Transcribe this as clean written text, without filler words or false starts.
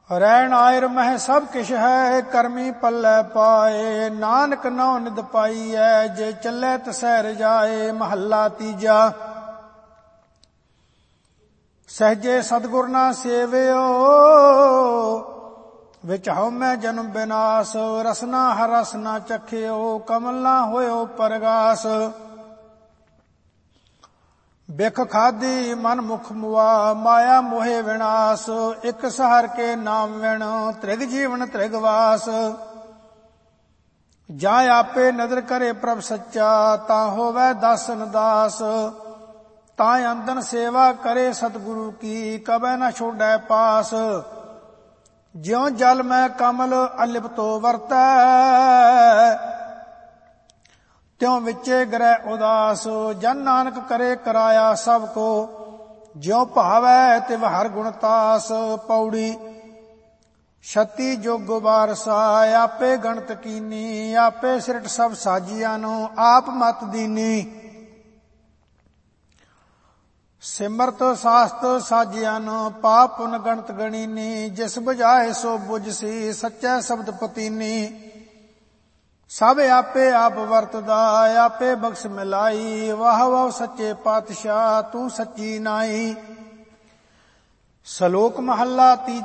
रैन आयर मह सब किश है, करमी पल्लै पाए। नानक नौ निद पाई है, जे चलै तसै रजाए। महला तीजा। सहजे सतगुर ना सेवियो, विच हउमै जन्म विनाश। रसना हर रस ना चखियो, कमल ना होयो परगास। बिख खादी मन मुख मुआ, माया मोहे विनाश। इक सहर के नाम विण, त्रिग जीवन त्रिगवास। जा आपे नदर करे प्रभ सच्चा, ता होवै दासन दास। ता अंदन सेवा करे सतगुरु की, कबै न छोड़ै पास। ज्यों जल में कमल अलिपतो वरतै, त्यों विचे ग्रह उदास। जन नानक करे कराया सबको, ज्यों भावै तिव हर गुणतास। पौड़ी। छत्ती जोग वारसा, आपे गणत कीनी। आपे सिरट सब साजिया नो, आप मत दीनी। सिमरत शास्त साजिया नो, पाप पुन गणत गणीनी। जिस बुझाए सो बुझसी, सच्चै शब्द पतीनी। सब आपे आप वरतदा, आपे बख्श मिलाई। वाह वाह सच्चे पातशाह, तू सच्ची नाई। सलोक महला तीजा।